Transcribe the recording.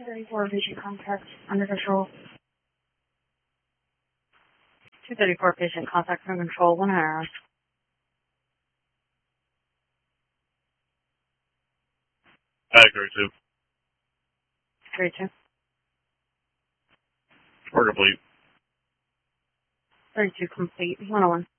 234 patient contact under control. 234 patient contact under control, 1 hour. Agree to. 32. Or complete. 32 complete. 101.